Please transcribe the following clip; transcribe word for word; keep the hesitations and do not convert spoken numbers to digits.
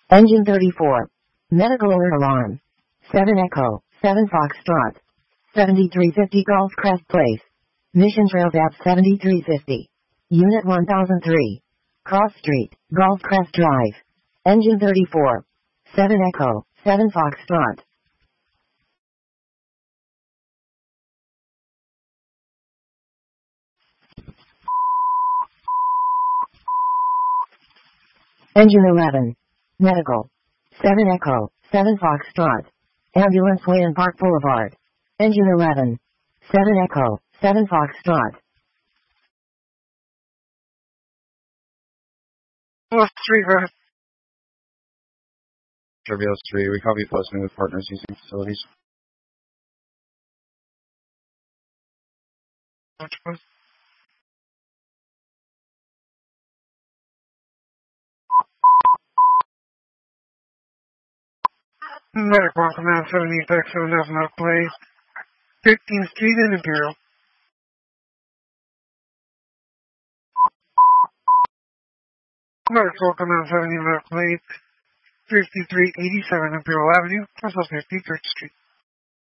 Engine thirty-four. Medical alert alarm. seven Echo, seven Foxtrot. seventy-three fifty Gulf Crest Place. Mission Trail Gap seventy-three fifty. Unit one thousand three. Cross Street, Gulf Crest Drive. Engine thirty-four. seven Echo, seven Foxtrot. Engine eleven. Medical. seven Echo, seven Foxtrot. Ambulance Way Park Boulevard. Engine eleven. seven Echo, seven Foxtrot. Plus three, go ahead. Traverse three, we copy posting with partners using facilities. Medical Command seventy X seven F North Place, fifteenth Street in Imperial. Medical Command seventy North Place, fifty-three eighty-seven Imperial Avenue, also fifty-third Street.